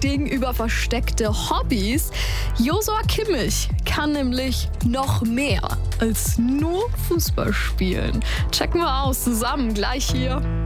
Ding über versteckte Hobbys. Joshua Kimmich kann nämlich noch mehr als nur Fußball spielen. Checken wir aus, zusammen gleich hier.